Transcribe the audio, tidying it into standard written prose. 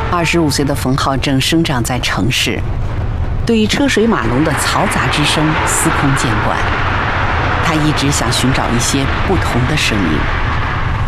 25岁的冯浩正生长在城市，对于车水马龙的嘈杂之声司空见惯。他一直想寻找一些不同的声音。